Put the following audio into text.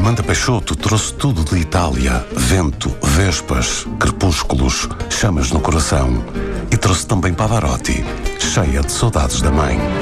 Amanda Peixoto trouxe tudo de Itália: vento, vespas, crepúsculos, chamas no coração. E trouxe também Pavarotti, cheia de saudades da mãe.